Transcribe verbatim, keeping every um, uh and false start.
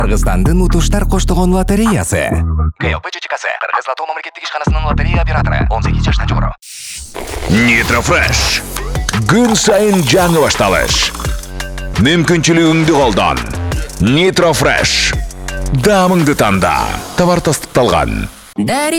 Кыргызстандын Утуштар коштогон лотереясы. КЛП ЖЧКсы, Кыргыз лото мамлекеттик ишканасынын лотерея оператору, он сегиз жаштан жогору. Нитрофреш. Күн сайын жаңы башталыш. Мүмкүнчүлүгүңдү колдон. Нитрофреш. Дамыңды танда. Товар тастыкталган.